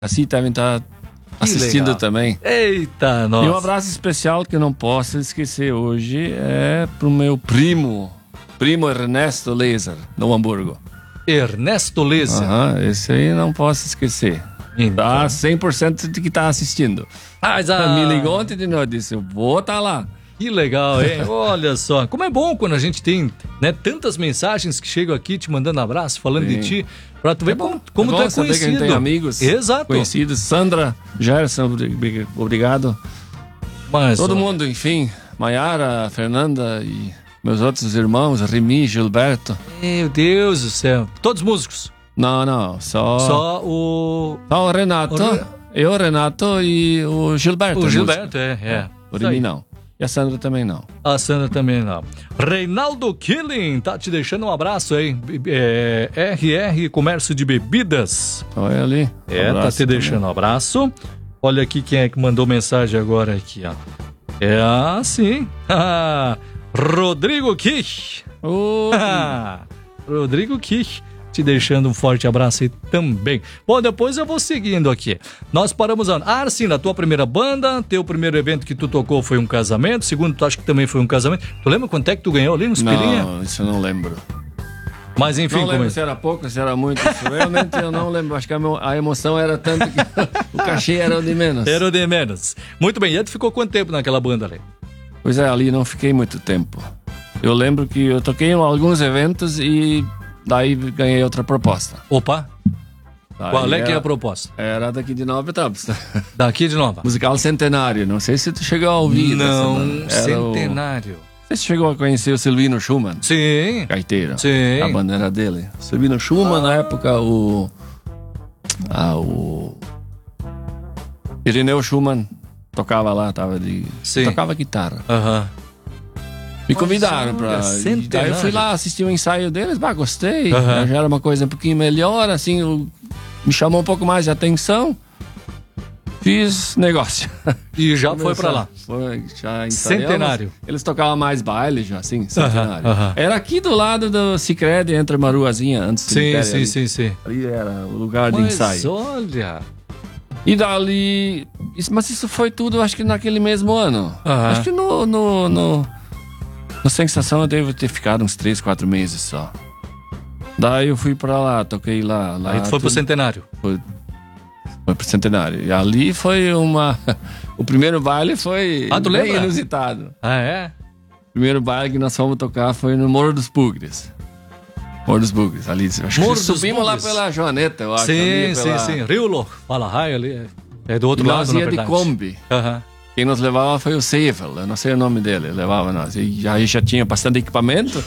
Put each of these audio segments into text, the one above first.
assim devem estar assistindo legal. também. Eita, nossa. E um abraço especial que eu não posso esquecer hoje é pro meu primo Ernesto Leser, no Hamburgo. Ernesto Leser. Esse aí não posso esquecer. Então. Tá 100% de que tá assistindo. Me ligou ontem de noite, disse, eu vou estar lá. Que legal, hein? Olha só, como é bom quando a gente tem, né, tantas mensagens que chegam aqui te mandando abraço, falando de ti, pra tu ver como tu é conhecido. Que a gente tem amigos conhecidos. Sandra, Gerson, obrigado. Mas, todo mundo, enfim, Maiara, Fernanda e meus outros irmãos, Remy, Gilberto. Meu Deus do céu. Todos músicos? Não, só o Renato. Eu, Renato e o Gilberto. O Gilberto, O Remy não. E a Sandra também não. A Sandra também não. Reinaldo Killing tá te deixando um abraço aí. RR Comércio de Bebidas. Olha ali. Tá te deixando um abraço. Olha aqui quem é que mandou mensagem agora aqui, ó. Sim. Rodrigo Kich. Rodrigo Kich. Te deixando um forte abraço aí também. Bom, depois eu vou seguindo aqui. Nós paramos sim, na tua primeira banda, teu primeiro evento que tu tocou foi um casamento, segundo tu acha que também foi um casamento. Tu lembra quanto é que tu ganhou ali nos pilinha? Não, isso eu não lembro. Mas enfim... Não lembro se era pouco, se era muito. Realmente eu não lembro, acho que a emoção era tanto que o cachê era o de menos. Era o de menos. Muito bem, e tu ficou quanto tempo naquela banda ali? Pois é, ali não fiquei muito tempo. Eu lembro que eu toquei em alguns eventos e... Daí ganhei outra proposta. Opa! Qual é que é a proposta? Era daqui de Nova Petrópolis. Daqui de Nova? Musical Centenário. Não sei se tu chegou a ouvir. Não, Centenário. Não sei se chegou a conhecer o Silvino Schumann. Sim. Gaiteiro. Sim. A banda era dele. Silvino Schumann, na época, o Irineu Schumann tocava lá, tocava guitarra. Me convidaram pra... Daí eu fui lá assistir o ensaio deles, gostei. Já era uma coisa um pouquinho melhor, assim, me chamou um pouco mais de atenção. Fiz negócio. E já foi pra lá? Foi, já ensaiamos. Centenário. Eles tocavam mais baile já, assim, Centenário. Era aqui do lado do Sicredi, entre Maruazinha, antes do Império. Sim. Ali era o lugar de ensaio. Olha... E dali... Mas isso foi tudo, acho que naquele mesmo ano. Acho que no Sensação eu devo ter ficado uns 3, 4 meses só. Daí eu fui pra lá, toquei lá. Aí tu foi pro Centenário? Foi pro Centenário. E ali foi o primeiro baile foi bem inusitado. É? O primeiro baile que nós fomos tocar foi no Morro dos Bugres. Ali, acho que subimos lá pela Joaneta, eu acho. Sim. Rio Louco. Fala raio ali. É do outro lado, na verdade. Nós ia de Kombi. Quem nos levava foi o Seivel, eu não sei o nome dele, levava nós. E aí já tinha bastante equipamento,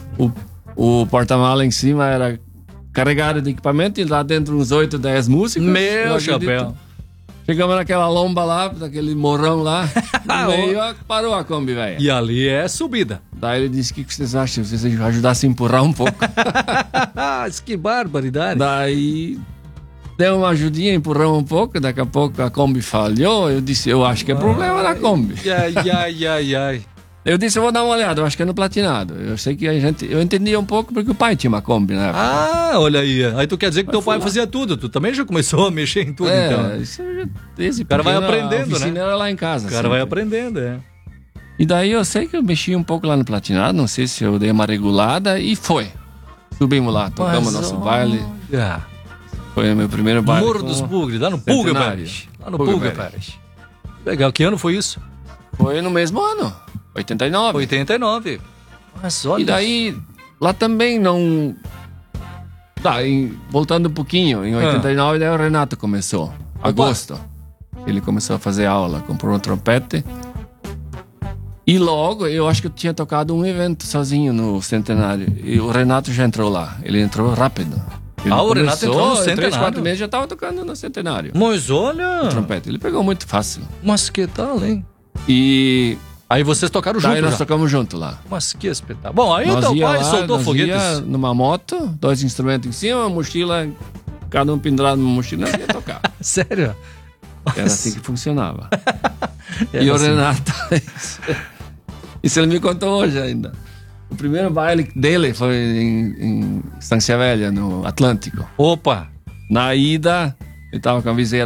o porta-mala em cima era carregado de equipamento e lá dentro uns 8, 10 músicos. Meu chapéu. Chegamos naquela lomba lá, naquele morrão lá, no meio, parou a Kombi, velho. E ali é subida. Daí ele disse, o que vocês acham? Se vocês ajudassem a empurrar um pouco. Que barbaridade. Daí... Deu uma ajudinha, empurramos um pouco, daqui a pouco a Kombi falhou, eu disse, eu acho que é problema da Kombi. Ai. Eu disse, eu vou dar uma olhada, eu acho que é no platinado. Eu sei que eu entendia um pouco porque o pai tinha uma Kombi na época. Olha aí. Aí tu quer dizer que teu pai fazia tudo, tu também já começou a mexer em tudo, então. Isso, o cara vai aprendendo, né? Era lá em casa. O cara vai aprendendo, E daí eu sei que eu mexi um pouco lá no platinado, não sei se eu dei uma regulada e foi. Subimos lá, tocamos nosso baile. Foi o meu primeiro baile. Morro dos Bugres, lá no Pulga Parish. Lá no Pulga Parish. Legal, que ano foi isso? Foi no mesmo ano, 89. Mas olha. E daí, lá também não... voltando um pouquinho, em 89 daí o Renato começou, agosto. Ele começou a fazer aula, comprou um trompete. E logo, eu acho que eu tinha tocado um evento sozinho no Centenário. E o Renato já entrou lá, ele entrou rápido. O Renato entrou no Centenário. 3, 4 meses já estava tocando no Centenário. Mas olha... O trompete, ele pegou muito fácil. Mas que tal, hein? E... Aí vocês tocaram junto. Aí nós tocamos junto lá. Mas que espetáculo. Bom, aí o teu pai soltou foguetes. Ia numa moto, 2 instrumentos em cima, uma mochila, cada um pendurado numa mochila, ia tocar. Sério? Era assim que funcionava. E o Renato... Isso ele me contou hoje ainda. O primeiro baile dele foi em Estância Velha, no Atlântico. Opa! Na ida, ele tava com a viseira